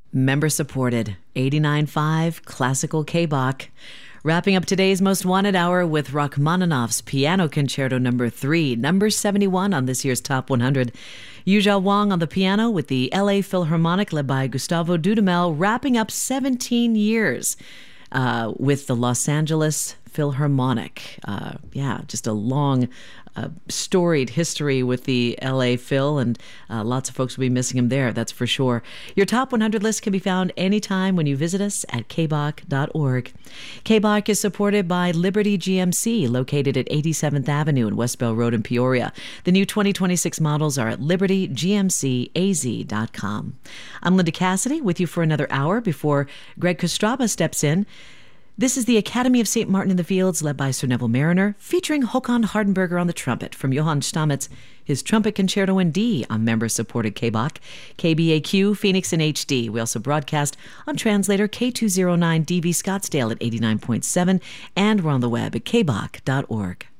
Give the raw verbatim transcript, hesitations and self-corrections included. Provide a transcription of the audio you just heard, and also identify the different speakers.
Speaker 1: Member supported, eighty-nine point five Classical K-Bach. Wrapping up today's Most Wanted Hour with Rachmaninoff's Piano Concerto Number three, number seventy-one on this year's Top one hundred. Yuzhao Wang on the piano with the L A Philharmonic led by Gustavo Dudamel, wrapping up seventeen years uh, with the Los Angeles Philharmonic. Uh, yeah, just a long, uh, storied history with the L A Phil, and uh, lots of folks will be missing him there, that's for sure. Your Top one hundred list can be found anytime when you visit us at k bach dot org. K-Bach is supported by Liberty G M C, located at eighty-seventh Avenue and West Bell Road in Peoria. The new twenty twenty-six models are at liberty g m c a z dot com. I'm Linda Cassidy with you for another hour before Greg Kostraba steps in. This is the Academy of Saint Martin in the Fields, led by Sir Neville Mariner, featuring Håkon Hardenberger on the trumpet from Johann Stamitz, his Trumpet Concerto in D on member-supported K-Bach, K B A Q, Phoenix, and H D. We also broadcast on translator K two oh nine D V Scottsdale at eighty-nine point seven, and we're on the web at k bach dot org.